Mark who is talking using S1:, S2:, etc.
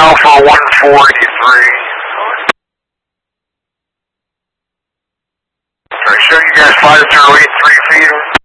S1: Alpha 143. I show you guys 5083 feet.